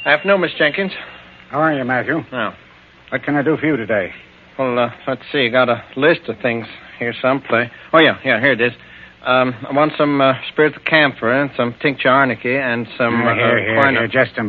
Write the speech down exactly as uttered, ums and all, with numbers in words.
Afternoon, Miss Jenkins. How are you, Matthew? Oh. What can I do for you today? Well, uh, let's see. Got a list of things here someplace. Oh, yeah, yeah, here it is. Um, I want some uh, spirits of camphor and some tincture arnica and some... Uh, here, uh, here, quinine. here, just a